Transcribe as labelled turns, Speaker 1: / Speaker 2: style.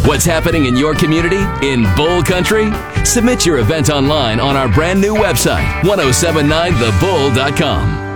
Speaker 1: What's happening in your community in Bull Country? Submit your event online on our brand new website, 1079thebull.com.